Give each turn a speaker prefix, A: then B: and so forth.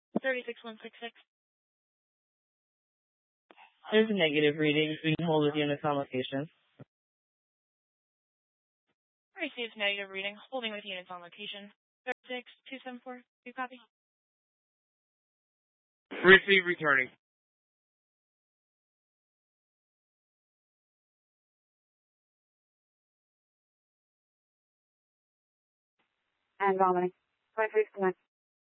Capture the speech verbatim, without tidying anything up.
A: thirty-six one sixty-six.
B: There's a negative reading. We can hold with units on location.
A: Received negative reading. Holding with units on location. thirty-six two seven four. Do you copy?
C: Receive returning.
D: And vomiting. twenty-three connect.